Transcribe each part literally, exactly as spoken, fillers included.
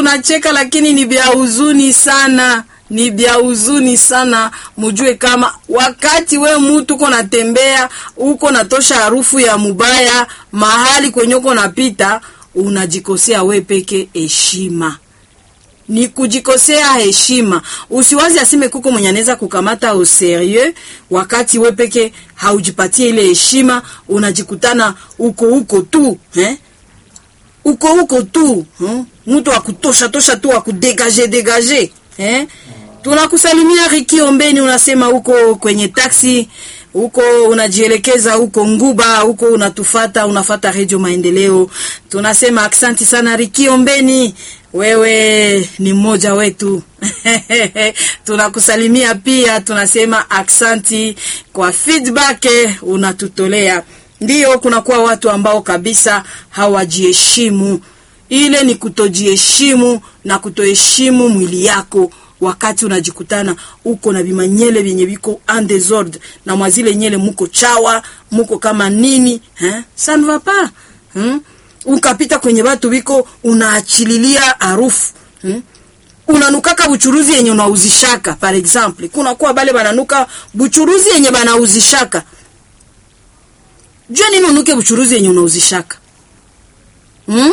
tunacheka lakini ni bia huzuni sana. Ni bia huzuni sana. Mujue kama wakati we mtu uko natembea, uko natosha harufu ya mubaya, mahali kwenye uko napita, unajikosea we peke heshima. Ni kujikosea heshima. Usiwazi asime kuko mwenye anaweza kukamata au serieux wakati we peke haujipatie ile heshima, unajikutana uko uko tu, eh? Uko uko tu, hmm? Mtu akutosha tosha tu akudegager degager, eh? Tunakusalimia Riki Ombeni, unasema uko kwenye taxi, uko unajielekeza huko Nguba, huko unatufata, unafata Radio Maendeleo. Tunasema aksanti sana Riki Ombeni, wewe ni mmoja wetu. Tunakusalimia pia, tunasema aksanti kwa feedback unatutolea. Ndio kunakuwa watu ambao kabisa hawajiheshimu. Ile ni kutojiheshimu na kutoheshimu mwili yako. Wakati unajikutana uko na bimanyele vyenye biko en désordre, na mwazile nyele muko chawa, muko kama nini, hein? Ça ne va pas. Hmm? Ukapita kwenye watu biko unaachililia harufu. Hmm? Unanukaka buchuruzi yenye unauzishaka, par exemple. Kuna kuwa bale bananuka buchuruzi yenye banauzishaka. Jua nini unuke buchuruzi yenye unauzishaka? Hmm?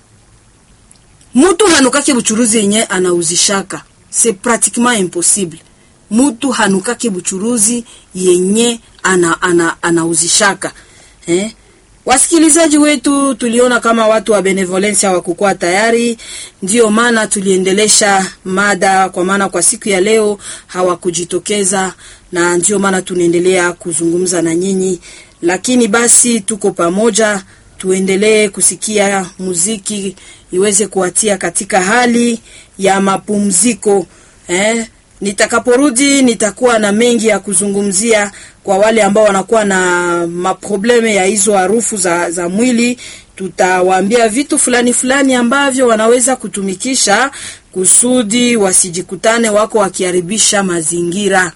Mutu hanukake buchuruzi yenye anauzishaka. C'est pratiquement impossible. Mutu hanukake buchuruzi yenye ana ana anauzishaka. Eh? Wasikilizaji wetu, tuliona kama watu wa benevolencia wakukua tayari, ndio maana tuliendelesha mada, kwa maana kwa siku ya leo hawakujitokeza, na ndio maana tunaendelea kuzungumza na nyinyi. Lakini basi tuko pamoja, tuendelee kusikia muziki iweze kuatia katika hali ya mapumziko. Eh, nitakaporudi nitakuwa na mengi ya kuzungumzia kwa wale ambao wanakuwa na maprobleme ya hizo harufu za, za mwili. Tutawaambia vitu fulani fulani ambavyo wanaweza kutumikisha kusudi wasijikutane wako wakiharibisha mazingira.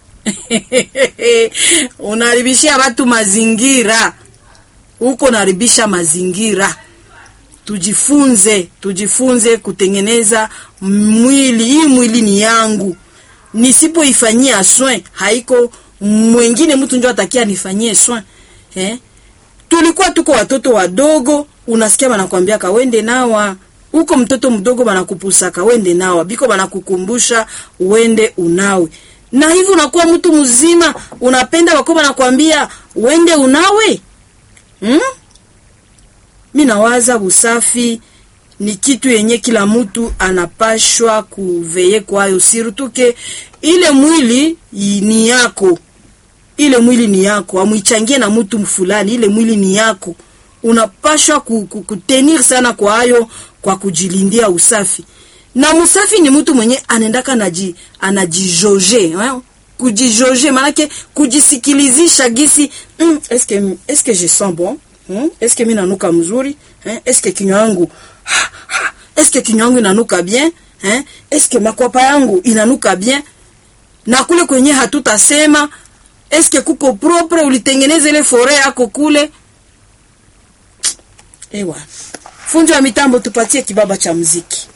Unaharibishia watu mazingira, uko naribisha mazingira. Tujifunze, tujifunze kutengeneza mwili. Hii mwili ni yangu. Nisipoifanyia soin, haiko mwingine mtu ndio atakia nifanyie soin. Eh? Tulikuwa tuko watoto wadogo, unasikia wanakuambia ka wende nawa. Uko mtoto mdogo banakupusaka wende nawa, biko banakukumbusha uende unawe. Na hivi unakuwa mtu mzima, unapenda wako banakuambia uende unawe. Hmm? Mimi nawaza usafi ni kitu yenye kila mtu anapashwa kuveye kwayo, sirutuke ile mwili ni yako. Ile mwili ni yako, amuichangie na mtu mfulani, ile mwili ni yako. Unapashwa kutenir sana kwa hayo, kwa kujilindia usafi. Na msafi ni mtu mwenye anendaka naji anajijoje, eh? Kujijoje manake kujisikilizisha gisi, mm, est-ce que est-ce que je sens bon? Hmm? Est-ce que mimi nanuka mzuri? Hein? Est-ce que kinywa yangu est-ce que kinywa yangu inanuka bien? Hein? Est-ce que makwapa yangu inanuka bien? Na kule kwenye hatutasema est-ce que kuko propre, ulitengeneza ile fore yako kule. Ewa. Fundi wa mitambo tupatie kibaba cha muziki.